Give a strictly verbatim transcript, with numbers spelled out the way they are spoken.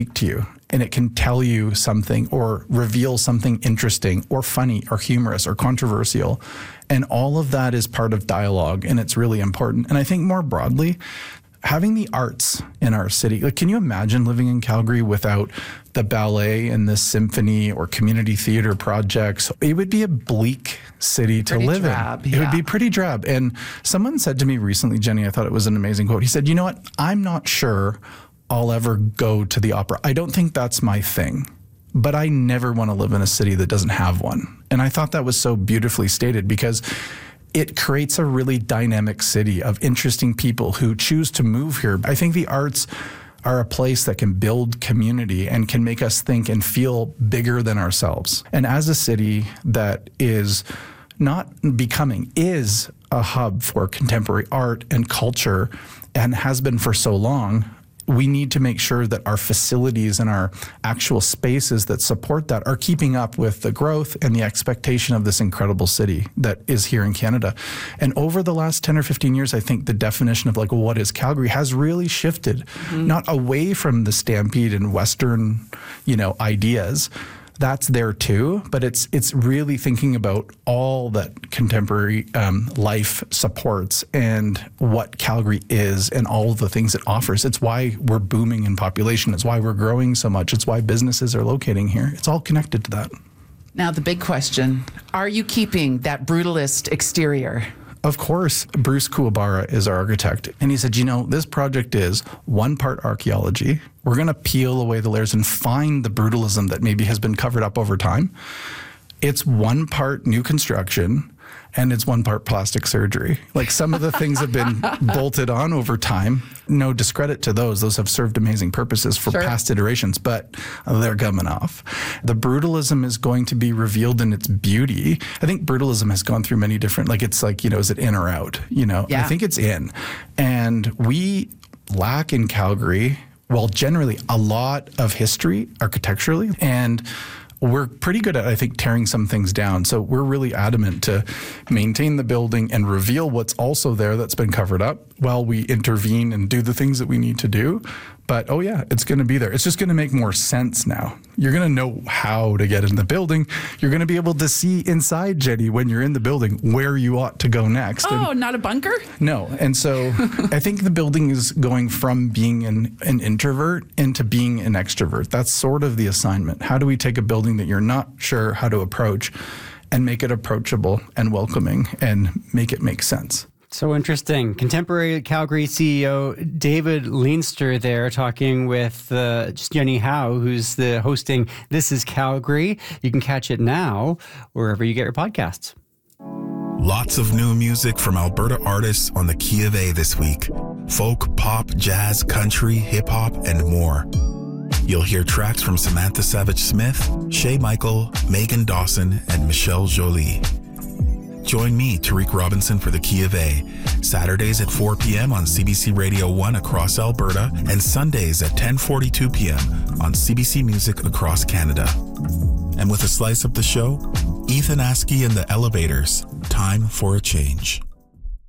to you, and it can tell you something or reveal something interesting or funny or humorous or controversial. And all of that is part of dialogue, and it's really important. And I think more broadly, having the arts in our city, like, can you imagine living in Calgary without the ballet and the symphony or community theater projects? It would be a bleak city to pretty live drab, in. yeah. It would be pretty drab. And someone said to me recently, Jenny, I thought it was an amazing quote. He said, you know what? I'm not sure I'll ever go to the opera. I don't think that's my thing, but I never want to live in a city that doesn't have one. And I thought that was so beautifully stated, because it creates a really dynamic city of interesting people who choose to move here. I think the arts are a place that can build community and can make us think and feel bigger than ourselves. And as a city that is not becoming, is a hub for contemporary art and culture, and has been for so long, we need to make sure that our facilities and our actual spaces that support that are keeping up with the growth and the expectation of this incredible city that is here in Canada. And over the last ten or fifteen years, I think the definition of like, what is Calgary has really shifted, mm-hmm. not away from the Stampede and Western, you know, ideas. That's there too, but it's it's really thinking about all that contemporary um, life supports and what Calgary is and all of the things it offers. It's why we're booming in population. It's why we're growing so much. It's why businesses are locating here. It's all connected to that. Now, the big question, are you keeping that brutalist exterior? Of course, Bruce Kuwabara is our architect. And he said, you know, this project is one part archaeology. We're going to peel away the layers and find the brutalism that maybe has been covered up over time. It's one part new construction, and it's one part plastic surgery. Like, some of the things have been bolted on over time. No discredit to those. Those have served amazing purposes for Sure. past iterations, but they're coming off. The brutalism is going to be revealed in its beauty. I think brutalism has gone through many different, like, it's like, you know, is it in or out? You know, Yeah. I think it's in. And we lack in Calgary, well, generally a lot of history architecturally, and we're pretty good at, I think, tearing some things down. So we're really adamant to maintain the building and reveal what's also there that's been covered up while we intervene and do the things that we need to do. But, oh yeah, it's going to be there. It's just going to make more sense now. You're going to know how to get in the building. You're going to be able to see inside, Jenny, when you're in the building, where you ought to go next. Oh, And not a bunker? no. And so I think the building is going from being an, an introvert into being an extrovert. That's sort of the assignment. How do we take a building that you're not sure how to approach and make it approachable and welcoming and make it make sense? So interesting. Contemporary Calgary C E O David Leinster there talking with uh, Jenny Howe, who's the hosting This is Calgary. You can catch it now wherever you get your podcasts. Lots of new music from Alberta artists on the Key of A this week. Folk, pop, jazz, country, hip-hop, and more. You'll hear tracks from Samantha Savage-Smith, Shay Michael, Megan Dawson, and Michelle Jolie. Join me, Tariq Robinson, for the Key of A, Saturdays at four p.m. on C B C Radio one across Alberta, and Sundays at ten forty-two p.m. on C B C Music across Canada. And with a slice of the show, Ethan Askey and the Elevators, Time for a Change.